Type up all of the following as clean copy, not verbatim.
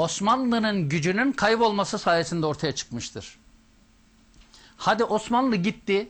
Osmanlı'nın gücünün kaybolması sayesinde ortaya çıkmıştır. Hadi Osmanlı gitti,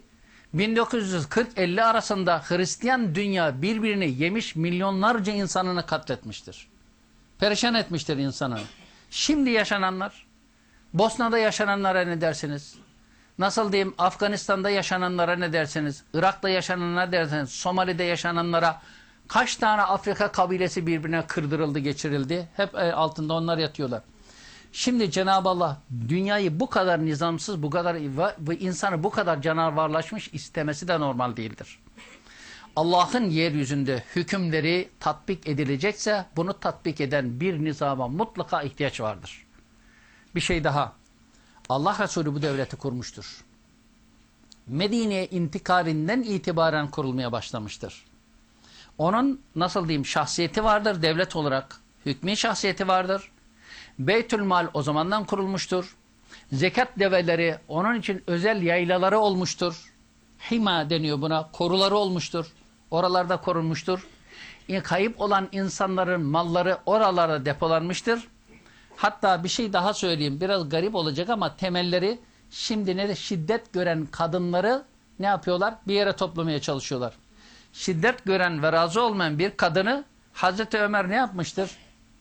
1940-50 arasında Hristiyan dünya birbirini yemiş, milyonlarca insanını katletmiştir. Perişan etmiştir insanı. Şimdi yaşananlar, Bosna'da yaşananlara ne dersiniz? Nasıl diyeyim, Afganistan'da yaşananlara ne dersiniz? Irak'ta yaşananlara ne dersiniz? Somali'de yaşananlara, kaç tane Afrika kabilesi birbirine kırdırıldı, geçirildi. Hep altında onlar yatıyorlar. Şimdi Cenab-ı Allah dünyayı bu kadar nizamsız, bu kadar insanı bu kadar canavarlaşmış istemesi de normal değildir. Allah'ın yeryüzünde hükümleri tatbik edilecekse bunu tatbik eden bir nizama mutlaka ihtiyaç vardır. Bir şey daha. Allah Resulü bu devleti kurmuştur. Medine'ye intikalinden itibaren kurulmaya başlamıştır. Onun nasıl diyeyim şahsiyeti vardır, devlet olarak hükmü şahsiyeti vardır. Beytülmal o zamandan kurulmuştur. Zekat develeri onun için özel yaylaları olmuştur. Hima deniyor buna, koruları olmuştur. Oralarda korunmuştur. Kayıp olan insanların malları oralarda depolanmıştır. Hatta bir şey daha söyleyeyim, biraz garip olacak ama temelleri şimdi ne de şiddet gören kadınları ne yapıyorlar? Bir yere toplamaya çalışıyorlar. Şiddet gören ve razı olmayan bir kadını Hazreti Ömer ne yapmıştır?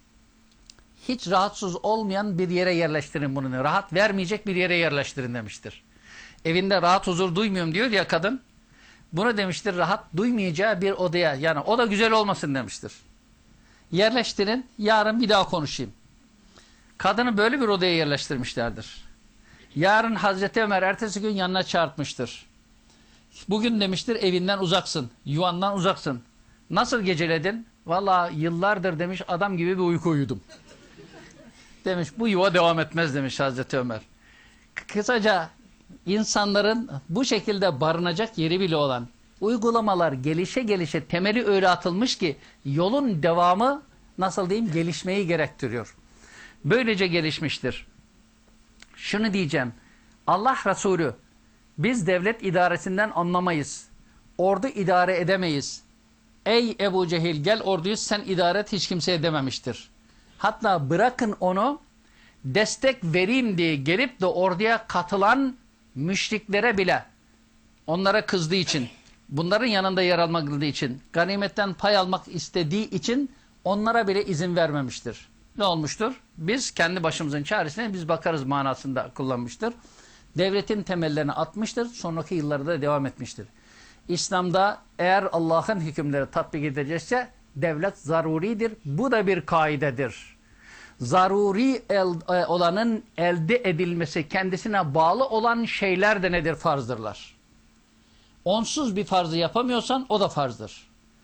Hiç rahatsız olmayan bir yere yerleştirin bunu. Rahat vermeyecek bir yere yerleştirin demiştir. Evinde rahat huzur duymuyorum diyor ya kadın. Bunu demiştir, rahat duymayacağı bir odaya, yani o da güzel olmasın demiştir. Yerleştirin, yarın bir daha konuşayım. Kadını böyle bir odaya yerleştirmişlerdir. Yarın Hazreti Ömer ertesi gün yanına çağırtmıştır. Bugün demiştir evinden uzaksın, yuvandan uzaksın. Nasıl geceledin? Vallahi yıllardır demiş adam gibi bir uyku uyudum. Demiş bu yuva devam etmez demiş Hazreti Ömer. Kısaca insanların bu şekilde barınacak yeri bile olan uygulamalar gelişe gelişe temeli öyle atılmış ki yolun devamı nasıl diyeyim gelişmeyi gerektiriyor. Böylece gelişmiştir. Şunu diyeceğim. Allah Resulü biz devlet idaresinden anlamayız. Ordu idare edemeyiz. Ey Ebu Cehil gel orduyu sen idare et hiç kimse edememiştir. Hatta bırakın onu destek vereyim diye gelip de orduya katılan müşriklere bile onlara kızdığı için, bunların yanında yer almak için, ganimetten pay almak istediği için onlara bile izin vermemiştir. Ne olmuştur? Biz kendi başımızın çaresine biz bakarız manasında kullanmıştır. Devletin temellerini atmıştır. Sonraki yıllarda da devam etmiştir. İslam'da eğer Allah'ın hükümleri tatbik edilecekse devlet zaruridir. Bu da bir kaidedir. Zaruri olanın elde edilmesi, kendisine bağlı olan şeyler de nedir? Farzdırlar. Onsuz bir farzı yapamıyorsan o da farzdır.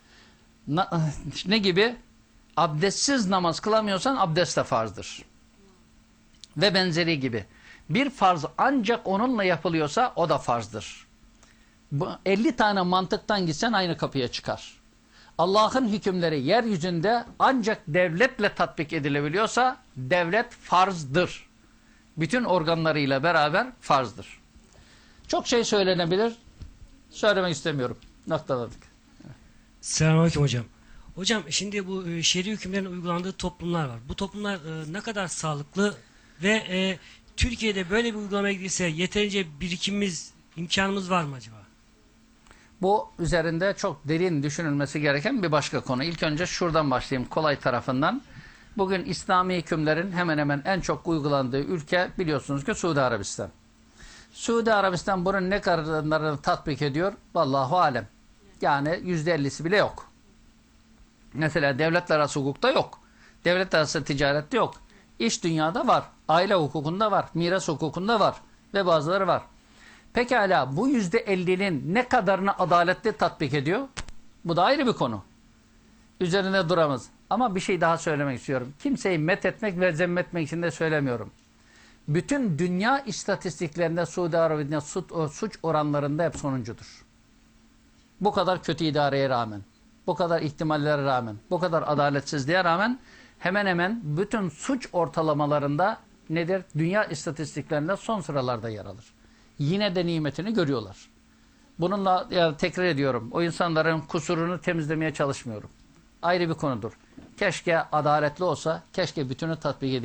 Ne gibi? Abdestsiz namaz kılamıyorsan abdest de farzdır. Ve benzeri gibi. Bir farz ancak onunla yapılıyorsa o da farzdır. 50 tane mantıktan gitsen aynı kapıya çıkar. Allah'ın hükümleri yeryüzünde ancak devletle tatbik edilebiliyorsa devlet farzdır. Bütün organlarıyla beraber farzdır. Çok şey söylenebilir. Söylemek istemiyorum. Noktaladık. Selamünaleyküm hocam. Hocam şimdi bu şer'i hükümlerin uygulandığı toplumlar var. Bu toplumlar ne kadar sağlıklı ve Türkiye'de böyle bir uygulamaya gidilse yeterince birikimimiz, imkanımız var mı acaba? Bu üzerinde çok derin düşünülmesi gereken bir başka konu. İlk önce şuradan başlayayım kolay tarafından. Bugün İslami hükümlerin hemen hemen en çok uygulandığı ülke biliyorsunuz ki Suudi Arabistan. Suudi Arabistan bunun ne kadarını tatbik ediyor? Vallahu alem. Yani %50'si bile yok. Mesela devletler arası hukukta yok. Devletler arası ticarette yok. İş dünyada var. Aile hukukunda var. Miras hukukunda var. Ve bazıları var. Pekala bu %50'nin ne kadarını adaletli tatbik ediyor? Bu da ayrı bir konu. Üzerine duramaz. Ama bir şey daha söylemek istiyorum. Kimseyi methetmek ve zemmetmek için de söylemiyorum. Bütün dünya istatistiklerinde Suudi Arabistan suç oranlarında hep sonuncudur. Bu kadar kötü idareye rağmen, bu kadar ihtimallere rağmen, bu kadar adaletsizliğe rağmen hemen hemen bütün suç ortalamalarında nedir? Dünya istatistiklerinde son sıralarda yer alır. Yine de nimetini görüyorlar. Bununla tekrar ediyorum. O insanların kusurunu temizlemeye çalışmıyorum. Ayrı bir konudur. Keşke adaletli olsa, keşke bütünü tatbik edilse.